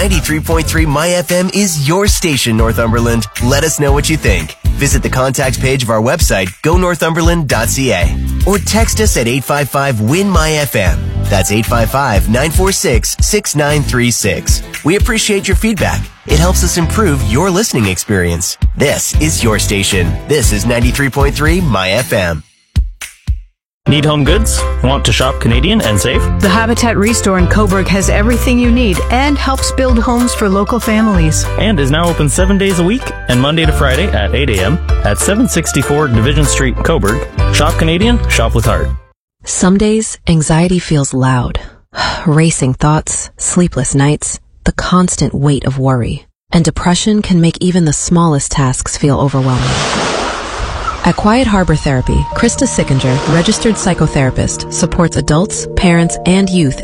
93.3 My FM is your station, Northumberland. Let us know what you think. Visit the contact page of our website, gonorthumberland.ca, or text us at 855-WIN-MY-FM. That's 855-946-6936. We appreciate your feedback. It helps us improve your listening experience. This is your station. This is 93.3 My FM. Need home goods? Want to shop Canadian and save? The Habitat Restore in Cobourg has everything you need and helps build homes for local families. And is now open 7 days a week and Monday to Friday at 8 a.m. at 764 Division Street, Cobourg. Shop Canadian, shop with heart. Some days, anxiety feels loud. Racing thoughts, sleepless nights, the constant weight of worry. And depression can make even the smallest tasks feel overwhelming. At Quiet Harbor Therapy, Krista Sickinger, registered psychotherapist, supports adults, parents, and youth